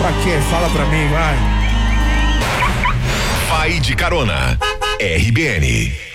Pra quê? Fala pra mim, vai. Vai de Carona. RBN.